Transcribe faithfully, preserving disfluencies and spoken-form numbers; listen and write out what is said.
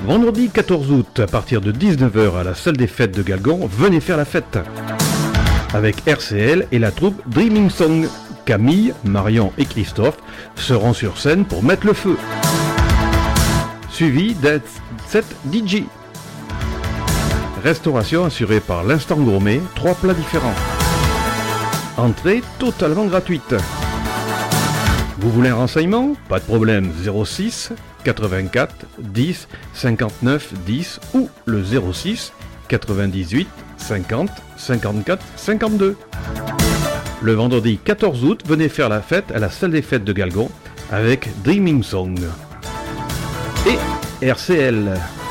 Vendredi quatorze août, à partir de dix-neuf heures à la salle des fêtes de Galgon, venez faire la fête avec R C L et la troupe Dreaming Song. Camille, Marion et Christophe seront sur scène pour mettre le feu. Suivi d'un set D J. Restauration assurée par l'Instant Gourmet, trois plats différents. Entrée totalement gratuite. Vous voulez un renseignement? Pas de problème, zéro six quatre-vingt-quatre dix cinquante-neuf dix ou le zéro six quatre-vingt-dix-huit cinquante cinquante-quatre cinquante-deux. Le vendredi quatorze août, venez faire la fête à la salle des fêtes de Galgon avec Dreaming Song et R C L.